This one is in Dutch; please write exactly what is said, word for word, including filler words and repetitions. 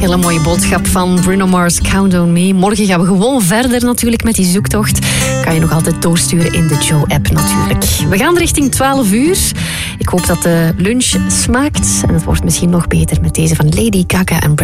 Hele mooie boodschap van Bruno Mars, Count on Me. Morgen gaan we gewoon verder natuurlijk met die zoektocht. Kan je nog altijd doorsturen in de Joe-app natuurlijk. We gaan richting twaalf uur. Ik hoop dat de lunch smaakt. En het wordt misschien nog beter met deze van Lady Gaga en Brad